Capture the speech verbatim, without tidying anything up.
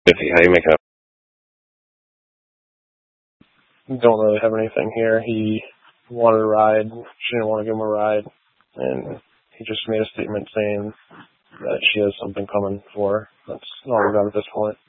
Biffy, how you making up? Don't really have anything here. He wanted a ride. She didn't want to give him a ride. And he just made a statement saying that she has something coming for her. That's all we got at this point.